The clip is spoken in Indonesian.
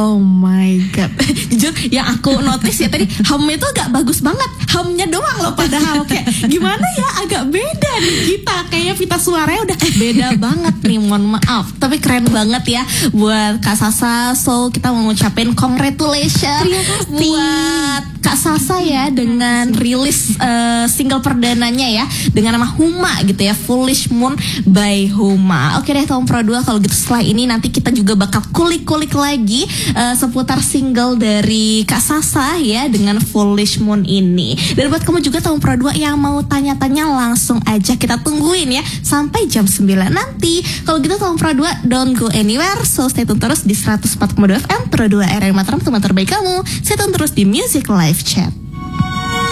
Oh my god. Jujur yang aku notice ya tadi hamnya tuh agak bagus banget. Hamnya doang loh padahal kayak gimana ya agak beda nih kita. Kayaknya pita suaranya udah beda banget nih, mohon maaf. Tapi keren banget ya buat Kak Sasa. So kita mau ngucapin congratulations buat Kak Sasa ya dengan rilis single perdananya ya dengan nama Huma gitu ya, Foolish Moon by Huma. Oke deh Tom Pro 2, kalau gitu setelah ini nanti kita juga bakal kulik-kulik lagi seputar single dari Kak Sasa ya dengan Foolish Moon ini. Dan buat kamu juga Tom Pro 2 yang mau tanya-tanya langsung aja kita tungguin ya sampai jam 9 nanti. Kalau gitu Tom Pro 2 don't go anywhere, so stay tune terus di 104,2 FM Pro 2 RRI Mataram, teman terbaik kamu. Stay tune terus di Music Live Chat.